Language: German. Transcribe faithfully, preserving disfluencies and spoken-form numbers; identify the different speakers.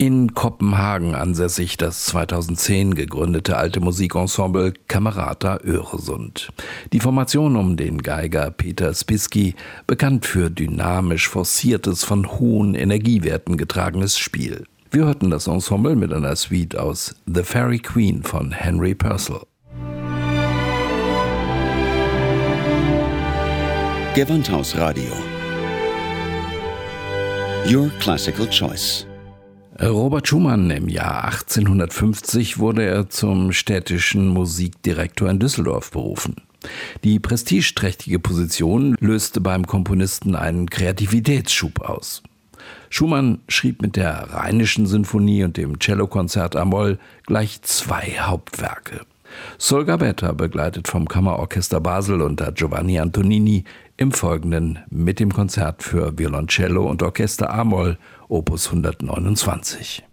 Speaker 1: In Kopenhagen ansässig das zweitausendzehn gegründete alte Musikensemble Camerata Öresund. Die Formation um den Geiger Peter Spiski, bekannt für dynamisch forciertes, von hohen Energiewerten getragenes Spiel. Wir hörten das Ensemble mit einer Suite aus The Fairy Queen von Henry Purcell.
Speaker 2: Gewandhaus Radio. Your Classical Choice.
Speaker 1: Robert Schumann, im Jahr achtzehnhundertfünfzig wurde er zum städtischen Musikdirektor in Düsseldorf berufen. Die prestigeträchtige Position löste beim Komponisten einen Kreativitätsschub aus. Schumann schrieb mit der Rheinischen Sinfonie und dem Cellokonzert a-Moll gleich zwei Hauptwerke. Sol Gabetta, begleitet vom Kammerorchester Basel unter Giovanni Antonini, im Folgenden mit dem Konzert für Violoncello und Orchester a-Moll, Opus hundertneunundzwanzig.